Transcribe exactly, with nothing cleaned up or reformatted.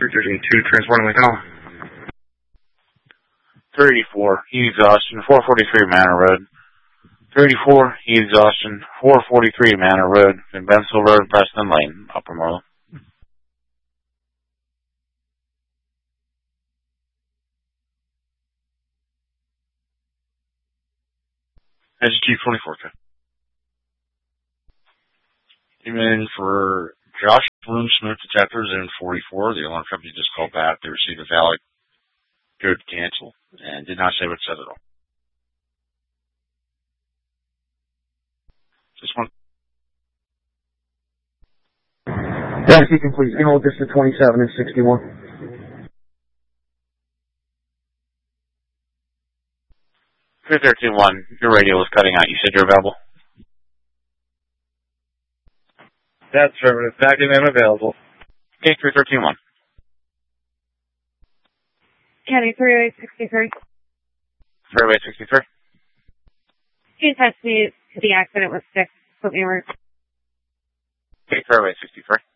three thirteen-two, transporting McDonald. three eighty-four, heat exhaustion, four forty-three Manor Road. three eighty-four, heat exhaustion, four forty-three Manor Road, in Bensville Road, Preston Lane, Upper Moreland. S G twenty-four, okay. Came in for Josh Bloom Smith, the chapter zone forty-four. The alarm company just called back. They received a valid code to cancel and did not say what it said at all. Just one. Yeah, if you can please email this to twenty-seven and sixty-one. three thirteen one, your radio was cutting out. You said you're available? That's affirmative. Back in and available. Okay, three thirteen one. County three oh eight sixty-three. three oh eight sixty-three. You can touch me to the accident with six. Put me over. Okay, three oh eight sixty-three.